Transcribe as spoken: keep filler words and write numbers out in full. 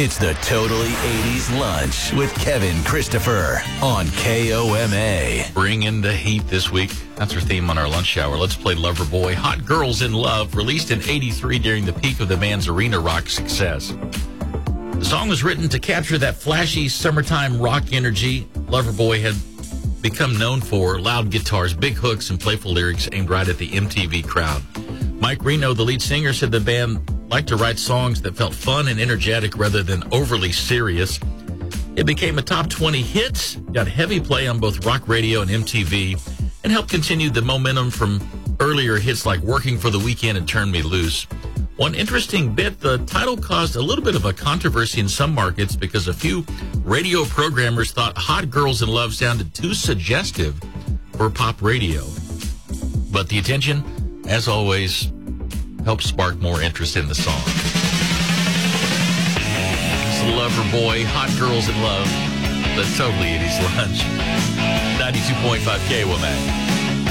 It's the Totally eighties Lunch with Kevin Christopher on K O M A. Bring in the heat this week. That's our theme on our lunch hour. Let's play Loverboy. Hot Girls in Love, released in eighty-three during the peak of the band's arena rock success. The song was written to capture that flashy summertime rock energy Loverboy had become known for: loud guitars, big hooks, and playful lyrics aimed right at the M T V crowd. Mike Reno, the lead singer, said the band liked to write songs that felt fun and energetic rather than overly serious. It became a top twenty hit, got heavy play on both rock radio and M T V, and helped continue the momentum from earlier hits like Working for the Weekend and Turn Me Loose. One interesting bit, the title caused a little bit of a controversy in some markets because a few radio programmers thought Hot Girls in Love sounded too suggestive for pop radio. But the attention, as always, helped spark more interest in the song. It's Loverboy, Hot Girls in Love, the Totally eighties Lunch. ninety-two point five K W M A.